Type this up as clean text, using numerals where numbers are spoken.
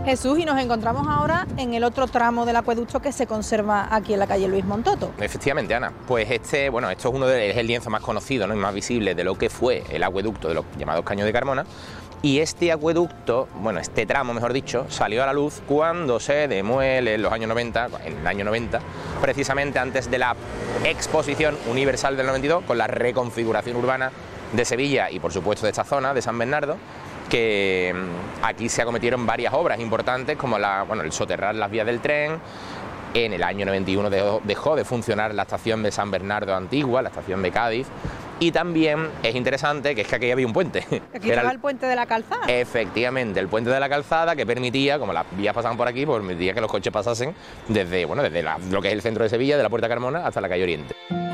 Jesús, y nos encontramos ahora en el otro tramo del acueducto que se conserva aquí en la calle Luis Montoto. Efectivamente, Ana, pues esto es es el lienzo más conocido, ¿no?, y más visible de lo que fue el acueducto de los llamados Caños de Carmona. Y este acueducto, este tramo, mejor dicho, salió a la luz cuando se demuele en el año 90, precisamente antes de la Exposición Universal del 92, con la reconfiguración urbana de Sevilla y, por supuesto, de esta zona, de San Bernardo, que aquí se acometieron varias obras importantes, como el soterrar las vías del tren. En el año 91 dejó de funcionar la estación de San Bernardo Antigua, la estación de Cádiz. Y también es interesante que aquí había un puente. Aquí estaba el puente de la Calzada. Efectivamente, el puente de la Calzada, que permitía, como las vías pasaban por aquí, pues permitía que los coches pasasen desde lo que es el centro de Sevilla, de la Puerta Carmona, hasta la calle Oriente.